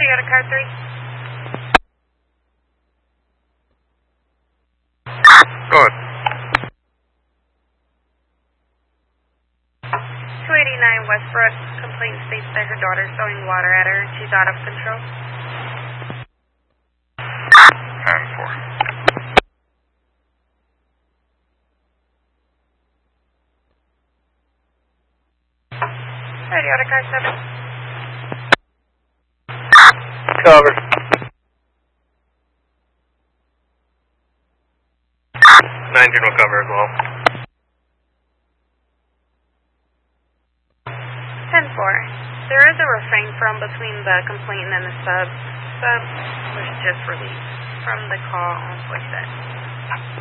Toyota car 3. Go ahead. 289 Westbrook. Complaint states that her daughter's throwing water at her and she's out of control. 10-4. Toyota car 7. Cover. 19 will cover as well. 10-4. There is a refrain from between the complainant and the sub. Sub was just released from the call on voice set.